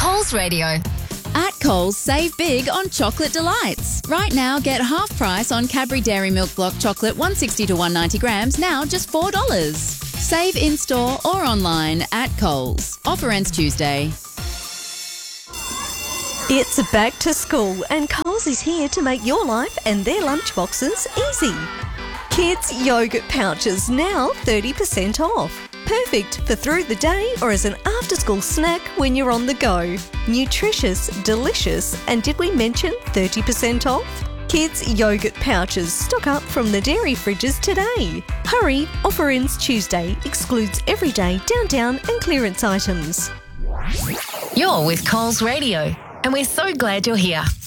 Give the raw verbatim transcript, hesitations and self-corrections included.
Coles Radio. At Coles, save big on chocolate delights. Right now, get half price on Cadbury Dairy Milk Block Chocolate one sixty to one ninety grams, now just four dollars. Save in-store or online at Coles. Offer ends Tuesday. It's back to school and Coles is here to make your life and their lunchboxes easy. Kids yogurt pouches now thirty percent off. Perfect for through the day or as an after-school snack when you're on the go. Nutritious, delicious, and did we mention thirty percent off? Kids yogurt pouches stock up from the dairy fridges today. Hurry, offer ends Tuesday, excludes everyday, down down and clearance items. You're with Coles Radio, and we're so glad you're here.